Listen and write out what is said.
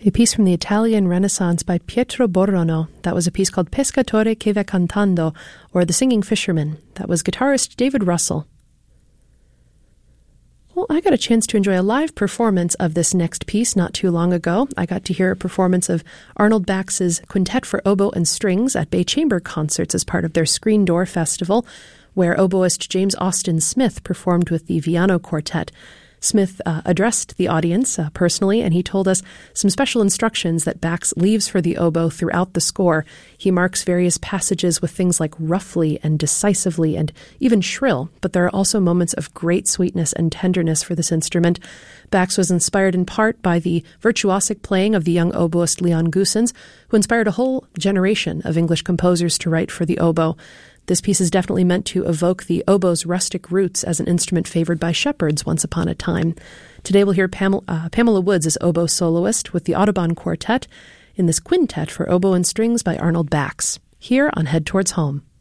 A piece from the Italian Renaissance by Pietro Borrono. That was a piece called Pescatore che va cantando, or The Singing Fisherman. That was guitarist David Russell. Well, I got a chance to enjoy a live performance of this next piece not too long ago. I got to hear a performance of Arnold Bax's Quintet for Oboe and Strings at Bay Chamber Concerts as part of their Screen Door Festival, where oboist James Austin Smith performed with the Viano Quartet. Smith addressed the audience personally, and he told us some special instructions that Bax leaves for the oboe throughout the score. He marks various passages with things like roughly and decisively and even shrill, but there are also moments of great sweetness and tenderness for this instrument. Bax was inspired in part by the virtuosic playing of the young oboist Leon Goossens, who inspired a whole generation of English composers to write for the oboe. This piece is definitely meant to evoke the oboe's rustic roots as an instrument favored by shepherds once upon a time. Today we'll hear Pamela Woods as oboe soloist with the Audubon Quartet in this Quintet for Oboe and Strings by Arnold Bax, here on Head Towards Home.